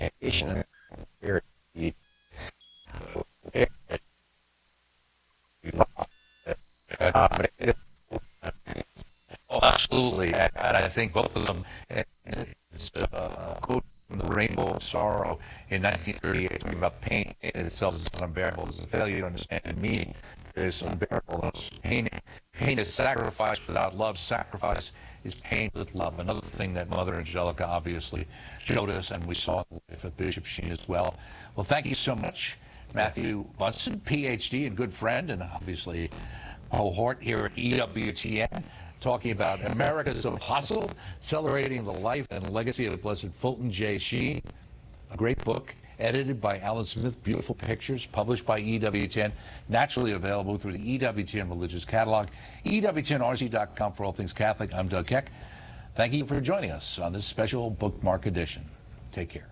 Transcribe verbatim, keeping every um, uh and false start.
Oh, absolutely. And and I think both of them, uh, a quote from The Rainbow of Sorrow in nineteen thirty-eight, talking about pain in itself is unbearable. It's a failure to understand the meaning. It is unbearable. Pain, pain is sacrifice without love. Sacrifice is pain with love. Another thing that Mother Angelica obviously showed us, and we saw it with Bishop Sheen as well. Well, thank you so much, Matthew Bunson, P H D and good friend, and obviously Paul Hort here at E W T N, talking about America's Apostle, celebrating the life and legacy of Blessed Fulton J. Sheen. A great book, edited by Alan Smith, beautiful pictures, published by E W T N, naturally available through the E W T N Religious Catalog, E W T N R Z dot com for all things Catholic. I'm Doug Keck. Thank you for joining us on this special bookmark edition. Take care.